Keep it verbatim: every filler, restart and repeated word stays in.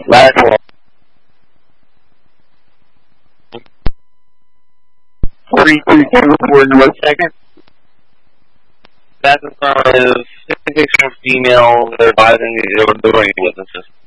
Last one. forty-two two for one second. That's as far as six females that are advising the running witnesses.